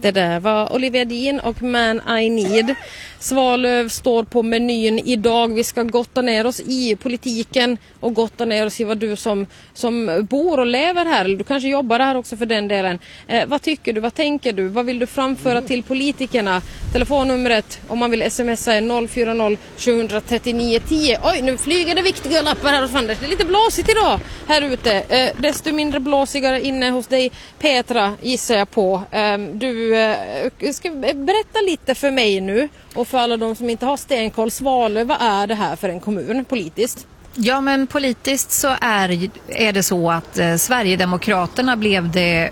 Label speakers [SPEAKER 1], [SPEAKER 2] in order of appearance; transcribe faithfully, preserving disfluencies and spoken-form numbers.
[SPEAKER 1] Det där var Olivia Dean och Man I Need. Svalöv står på menyn idag. Vi ska gotta ner oss i politiken och gotta ner oss i vad du som, som bor och lever här, eller du kanske jobbar här också för den delen. Eh, vad tycker du, vad tänker du, vad vill du framföra till politikerna? Telefonnumret om man vill smsa är noll fyra noll sju tre nio ett noll. Oj, nu flyger det viktiga lappar här hos Anders. Det är lite blåsigt idag här ute. Eh, desto mindre blåsigare inne hos dig, Petra, gissar jag på. Eh, du eh, ska berätta lite för mig nu och för alla de som inte har stenkoll. Svalöv, vad är det här för en kommun politiskt?
[SPEAKER 2] Ja, men politiskt så är, är det så att eh, Sverigedemokraterna blev det